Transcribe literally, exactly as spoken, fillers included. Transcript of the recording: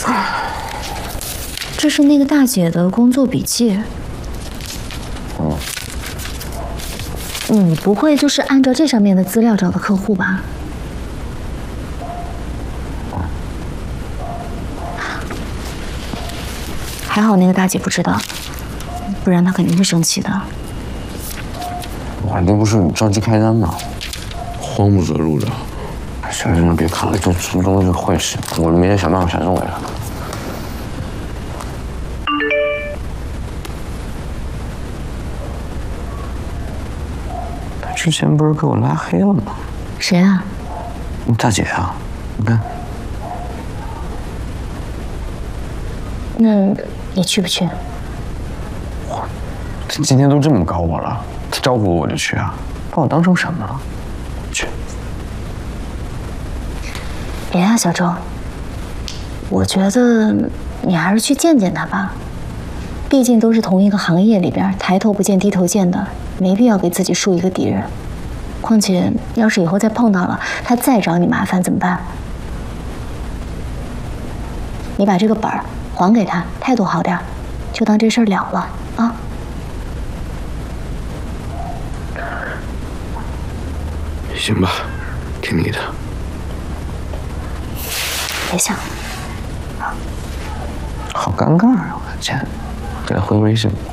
这是那个大姐的工作笔记。 嗯。 你不会就是按照这上面的资料找的客户吧？还好那个大姐不知道，不然她肯定会生气的。 我这不是着急开单吗？ 慌不择路的。 行行了，别看了，这什么东西会是，我明天想办法闪送给他。他之前不是给我拉黑了吗？ 谁啊？ 大姐啊，你看。 那你去不去？ 他今天都这么搞我了，他招呼我我就去啊，把我当成什么了？去。 别啊，小周，我觉得你还是去见见他吧。毕竟都是同一个行业里边，抬头不见低头见的，没必要给自己树一个敌人。况且，要是以后再碰到了，他再找你麻烦怎么办？你把这个本儿还给他，态度好点，就当这事儿了了啊。 行吧，听你的。 别想。 好尴尬啊！我的天，给他回微信。